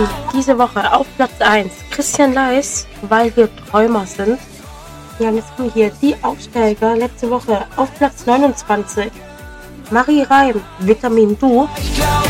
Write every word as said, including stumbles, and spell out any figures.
Diese Woche auf Platz eins Christian Leis, weil wir Träumer sind. Ja, und jetzt kommen hier die Aufsteiger letzte Woche auf Platz neunundzwanzig. Marie Reim, Vitamin Du. Ich glaub